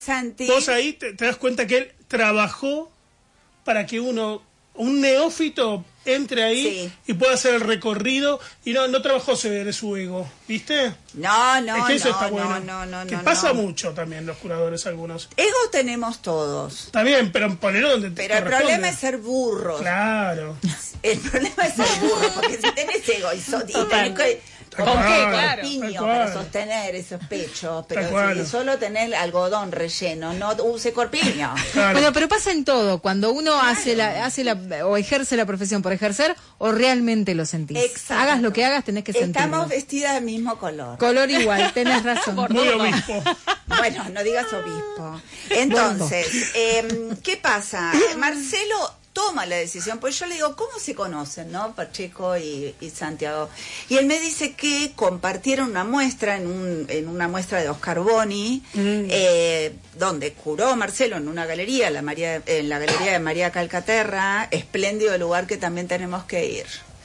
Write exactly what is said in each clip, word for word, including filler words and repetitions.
Santi. Vos ahí te, te das cuenta que él trabajó para que uno, un neófito, entre ahí sí. y pueda hacer el recorrido, y no no trabajó sobre su ego, ¿viste? No, no, es que eso no, está bueno. no, no, no, que no, pasa no. mucho también los curadores algunos. Ego tenemos todos. Está bien, pero ponerlo donde Pero el problema es ser burros. Claro. El problema es ser burro, porque si tenés ego y, so, y tenés que... ¿Con qué? Claro, Corpiño para sostener esos pechos, pero si solo tenés algodón relleno, no use corpiño. Claro. Bueno, pero pasa en todo, cuando uno claro. hace la hace la o ejerce la profesión por ejercer o realmente lo sentís. Exacto. Hagas lo que hagas, tenés que sentirlo. Estamos vestidas del mismo color. Color igual, tenés razón. Muy obispo. Bueno, no digas obispo. Entonces, eh, ¿qué pasa? Marcelo toma la decisión, pues yo le digo, ¿cómo se conocen, no? Pacheco y, y Santiago. Y él me dice que compartieron una muestra en un en una muestra de Oscar Boni, mm. eh, donde curó Marcelo en una galería, la María, en la galería de María Calcaterra, espléndido lugar que también tenemos que ir.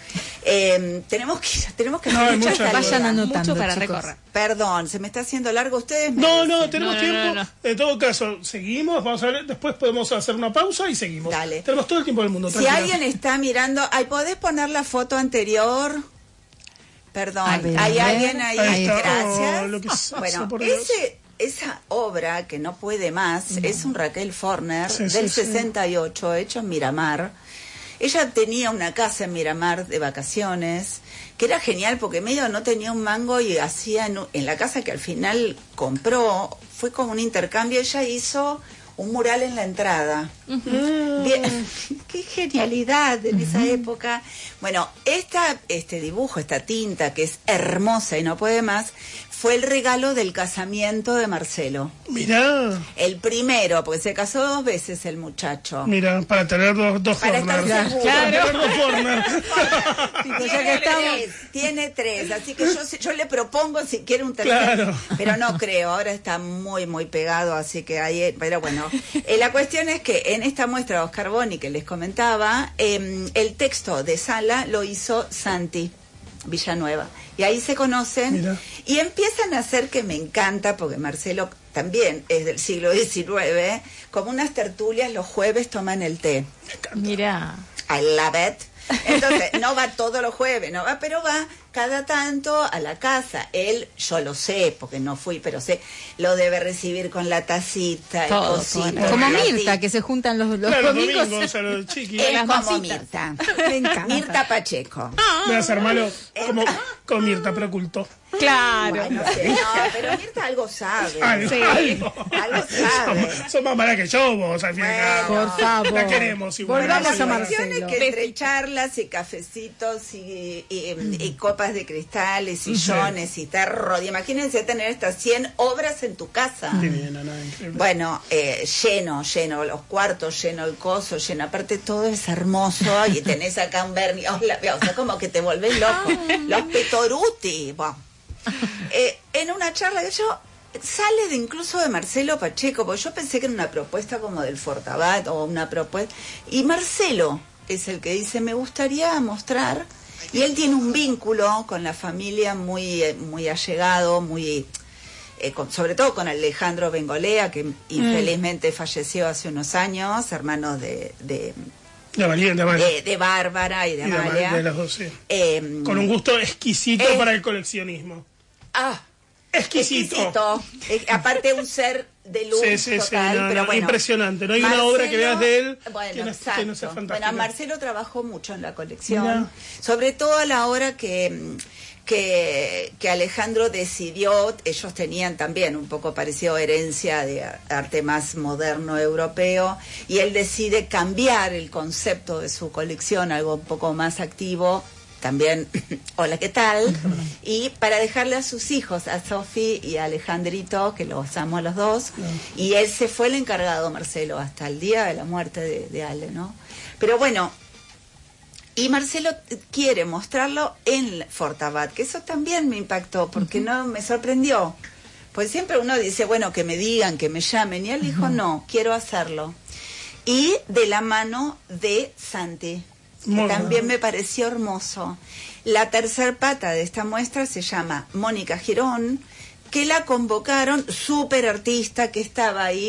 Eh, tenemos que tenemos que no, mucho, vayan anotando mucho para chicos. recorrer. Perdón, se me está haciendo largo. Ustedes me no dicen. no tenemos no, tiempo no, no, no. En todo caso seguimos, vamos a ver, después podemos hacer una pausa y seguimos. Dale. Tenemos todo el tiempo del mundo. Si tranquila. alguien está mirando, ay, ¿podés poner la foto anterior? Perdón, ver, hay alguien ahí, ahí está. gracias. Oh, lo que bueno, por ese esa obra que no puede más no. es un Raquel Forner sí, del sí, sesenta y ocho, sí. hecho en Miramar. Ella tenía una casa en Miramar de vacaciones, que era genial porque medio no tenía un mango y hacía en, en la casa que al final compró, fue como un intercambio, ella hizo un mural en la entrada. Uh-huh. Bien, qué genialidad en uh-huh. esa época. Bueno, esta, este dibujo, esta tinta que es hermosa y no puede más, fue el regalo del casamiento de Marcelo. Mirá. El primero, porque se casó dos veces el muchacho. Mira, para tener dos, dos para Forner. Estar seguro. Claro. Para tener dos Forner. tiene, tres, tiene tres, así que yo, yo le propongo si quiere un tercero. Claro. Pero no creo, ahora está muy, muy pegado, así que ahí... Pero bueno, eh, la cuestión es que en esta muestra de Oscar Boni que les comentaba, eh, el texto de Sala lo hizo Santi Villanueva. Y ahí se conocen. Mira. Y empiezan a hacer, que me encanta, porque Marcelo también es del siglo diecinueve, como unas tertulias los jueves toman el té. Mira. I love it. Entonces, no va todos los jueves, no va, pero va cada tanto a la casa. Él, yo lo sé, porque no fui, pero sé, lo debe recibir con la tacita, todo, el cosito. Como Mirta, que se juntan los, los claro, domingos. domingos a los chiquis. Es las como masitas. Mirta. Me encanta. Mirta Pacheco. Voy a hacer malo como con Mirta, pero oculto. Claro. Bueno, sí, no, pero Mirta algo sabe. Algo, Sí. algo. Algo sabe. Somos, somos más malas que yo, vos, al fin y al cabo. Por favor. La queremos igual. Volvamos La a cuestión Marcelo. es que entre charlas y cafecitos y, y, y copas de cristal y sillones sí. y terror, y imagínense tener estas cien obras en tu casa. Divina, no, increíble. Bueno, eh, lleno, lleno, los cuartos, lleno el coso, lleno, aparte todo es hermoso y tenés acá un verniz, o sea, como que te volvés loco. Los Petoruti, bueno. Eh, en una charla que yo sale de incluso de Marcelo Pacheco, porque yo pensé que era una propuesta como del Fortabat o una propuesta, y Marcelo es el que dice, me gustaría mostrar, y él tiene un vínculo con la familia muy, muy allegado, muy eh, con, sobre todo con Alejandro Bengolea, que mm. infelizmente falleció hace unos años, hermanos de, de De, Amalia, de, Amalia. de, de Bárbara y de y Amalia. De, de las dos, sí. eh, con un gusto exquisito eh, para el coleccionismo. Ah, exquisito. exquisito. Eh, aparte un ser de luz sí, sí, total, sí, no, pero no, bueno. impresionante. No hay Marcelo, una obra que veas de él bueno, que, no, exacto. que no sea fantástica. Bueno, Marcelo trabajó mucho en la colección, Mira. sobre todo a la hora que... Que, que Alejandro decidió, ellos tenían también un poco parecido herencia de arte más moderno europeo, y él decide cambiar el concepto de su colección, algo un poco más activo, también, hola, ¿qué tal? Y para dejarle a sus hijos, a Sofi y a Alejandrito, que los amo a los dos, y él se fue el encargado, Marcelo, hasta el día de la muerte de, de Ale, ¿no? Pero bueno, y Marcelo quiere mostrarlo en Fortabat, que eso también me impactó, porque uh-huh. no me sorprendió. Pues siempre uno dice, bueno, que me digan, que me llamen, y él uh-huh. dijo, no, quiero hacerlo. Y de la mano de Santi, que Muy también bien. me pareció hermoso. La tercer pata de esta muestra se llama Mónica Girón, que la convocaron, súper artista, que estaba ahí